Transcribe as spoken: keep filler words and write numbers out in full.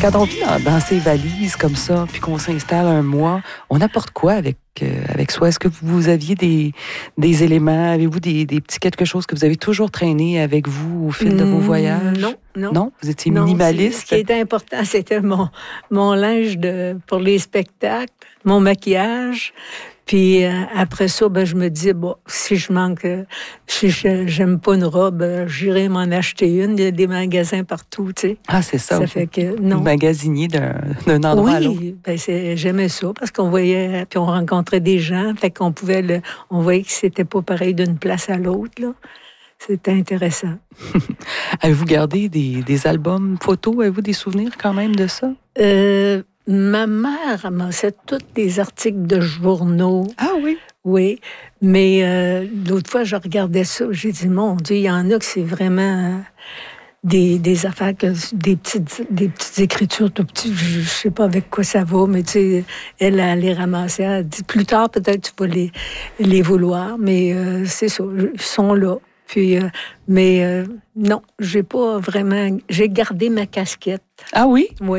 Quand on vit dans, dans ces valises comme ça, puis qu'on s'installe un mois, on apporte quoi avec, euh, avec soi? Est-ce que vous aviez des, des éléments? Avez-vous des, des petits quelque chose que vous avez toujours traîné avec vous au fil de vos voyages? Non, non. Non? Vous étiez non, minimaliste? Ce qui était important, c'était mon, mon linge de, pour les spectacles, mon maquillage. Puis euh, après ça, ben, je me dis, bon, si je manque, euh, si je, j'aime pas une robe, euh, j'irai m'en acheter une. Il y a des magasins partout, tu sais. Ah, c'est ça. Ça vous, fait que, non. Vous magasiniez d'un, d'un endroit oui, à l'autre. ben c'est, j'aimais ça parce qu'on voyait, puis on rencontrait des gens, fait qu'on pouvait le, on voyait que c'était pas pareil d'une place à l'autre, là. C'était intéressant. Avez-vous gardé des, des albums photos? Avez-vous des souvenirs quand même de ça? Euh, ma mère ramassait tous les articles de journaux. Ah oui? Oui, mais euh, l'autre fois, je regardais ça, j'ai dit, mon Dieu, il y en a que c'est vraiment euh, des, des affaires, que, des, petites, des petites écritures tout petites, je, je sais pas avec quoi ça va, mais tu sais, elle, elle les ramassait, elle dit, plus tard, peut-être tu vas les, les vouloir, mais euh, c'est ça, ils sont là. Puis, euh, mais euh, non, j'ai pas vraiment, j'ai gardé ma casquette. Ah oui? Oui.